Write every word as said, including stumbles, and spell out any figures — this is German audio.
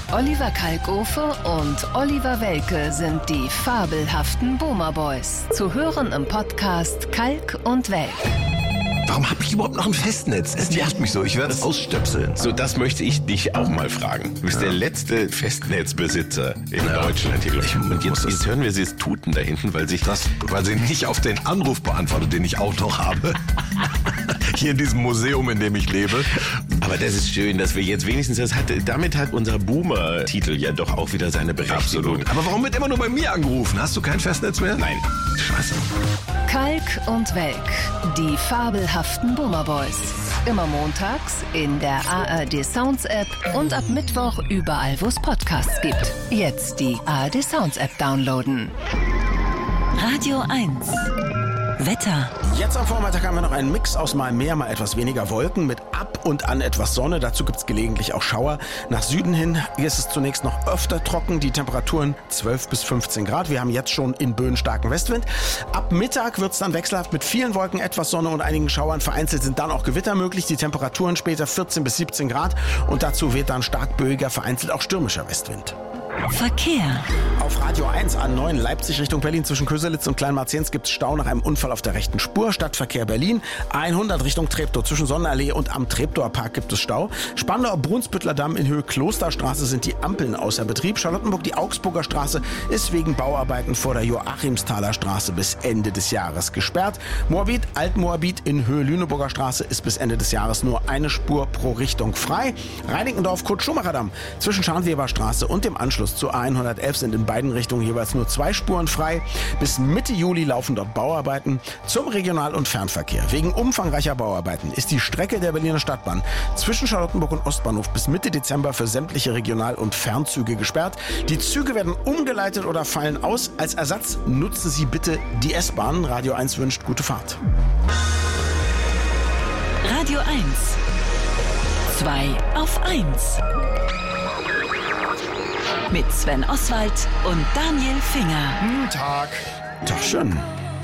Oliver Kalkofe und Oliver Welke sind die fabelhaften Boomer Boys. Zu hören im Podcast Kalk und Welk. Warum habe ich überhaupt noch ein Festnetz? Es nervt mich so, ich werde es ausstöpseln. So, das möchte ich dich auch mal fragen. Du bist ja. der letzte Festnetzbesitzer in ja. Deutschland hier. Ich, und jetzt, jetzt hören wir sie es tuten da hinten, weil sich das, weil sie nicht auf den Anruf beantwortet, den ich auch noch habe. Hier in diesem Museum, in dem ich lebe. Aber das ist schön, dass wir jetzt wenigstens das hatten. Damit hat unser Boomer-Titel ja doch auch wieder seine Berechtigung. Absolut. Aber warum wird immer nur bei mir angerufen? Hast du kein Festnetz mehr? Nein. Scheiße. Kalk und Welk, die fabelhaften Boomer Boys. Immer montags in der A R D Sounds App und ab Mittwoch überall, wo es Podcasts gibt. Jetzt die A R D Sounds App downloaden. Radio eins. Wetter. Jetzt am Vormittag haben wir noch einen Mix aus mal mehr, mal etwas weniger Wolken mit ab und an etwas Sonne. Dazu gibt es gelegentlich auch Schauer. Nach Süden hin ist es zunächst noch öfter trocken. Die Temperaturen zwölf bis fünfzehn Grad. Wir haben jetzt schon in Böen starken Westwind. Ab Mittag wird es dann wechselhaft mit vielen Wolken, etwas Sonne und einigen Schauern. Vereinzelt sind dann auch Gewitter möglich. Die Temperaturen später vierzehn bis siebzehn Grad. Und dazu weht dann stark böiger, vereinzelt auch stürmischer Westwind. Verkehr. Auf Radio eins A neun Leipzig Richtung Berlin zwischen Köselitz und Kleinmarzienz gibt es Stau nach einem Unfall auf der rechten Spur. Stadtverkehr Berlin. hundert Richtung Treptow. Zwischen Sonnenallee und am Treptower Park gibt es Stau. Spandauer Brunsbüttler Damm in Höhe Klosterstraße sind die Ampeln außer Betrieb. Charlottenburg, die Augsburger Straße, ist wegen Bauarbeiten vor der Joachimsthaler Straße bis Ende des Jahres gesperrt. Moabit, Altmoabit in Höhe Lüneburger Straße ist bis Ende des Jahres nur eine Spur pro Richtung frei. Reinickendorf, Kurt-Schumacher-Damm zwischen Scharnweber-Straße und dem Anschluss zu A hundertelf sind in beiden Richtungen jeweils nur zwei Spuren frei. Bis Mitte Juli laufen dort Bauarbeiten zum Regional- und Fernverkehr. Wegen umfangreicher Bauarbeiten ist die Strecke der Berliner Stadtbahn zwischen Charlottenburg und Ostbahnhof bis Mitte Dezember für sämtliche Regional- und Fernzüge gesperrt. Die Züge werden umgeleitet oder fallen aus. Als Ersatz nutzen Sie bitte die S-Bahn. Radio eins wünscht gute Fahrt. Radio eins. zwei auf eins. Mit Sven Oswald und Daniel Finger. Guten Tag. Tag schön.